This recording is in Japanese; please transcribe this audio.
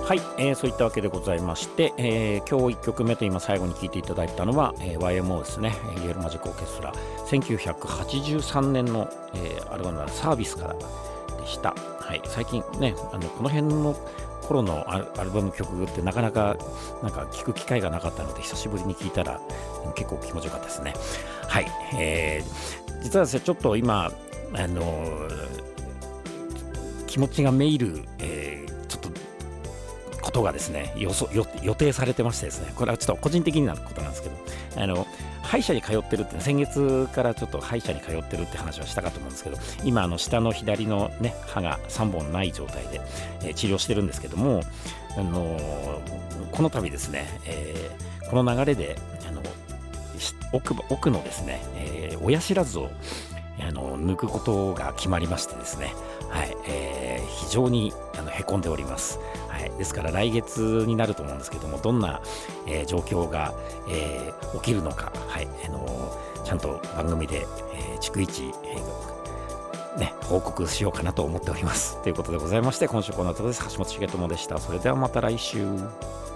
はい、そういったわけでございまして、今日1曲目と今最後に聴いていただいたのは、YMO ですね、イエローマジックオーケストラ1983年の、アルバムのサービスからでした。はい、最近ね、この辺の頃のアルバム曲ってなかなか聴く機会がなかったので久しぶりに聴いたら結構気持ちよかったですね。はい、実はですねちょっと今気持ちがめいる、ちょっとことがですね予定されてましてですね、これはちょっと個人的なことなんですけど、歯医者に通ってるって、先月からちょっと歯医者に通ってるって話はしたかと思うんですけど、今下の左のね歯が3本ない状態で、治療してるんですけども、この度ですね、この流れで奥のですね、親知らずを抜くことが決まりましてですね、はい、非常にへこんでおります。はい、ですから来月になると思うんですけども、どんな、状況が、起きるのか、はい、ちゃんと番組で、逐一、報告しようかなと思っております。ということでございまして、今週この後です。橋本重友でした。それではまた来週。